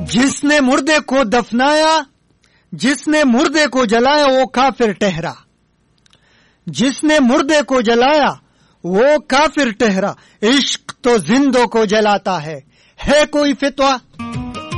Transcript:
जिसने मुर्दे को दफनाया, जिसने मुर्दे को जलाया वो काफिर ठहरा। जिसने मुर्दे को जलाया वो काफिर ठहरा। इश्क तो जिंदों को जलाता है कोई फितवा?